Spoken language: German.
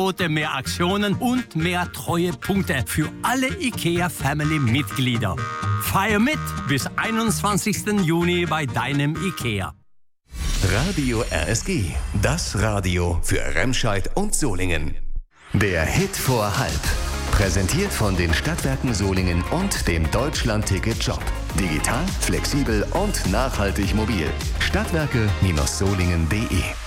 Angebote, mehr Aktionen und mehr Treuepunkte für alle IKEA-Family-Mitglieder. Feier mit bis 21. Juni bei deinem IKEA. Radio RSG, das Radio für Remscheid und Solingen. Der Hit vor halb. Präsentiert von den Stadtwerken Solingen und dem Deutschland-Ticket-Shop. Digital, flexibel und nachhaltig mobil. Stadtwerke-solingen.de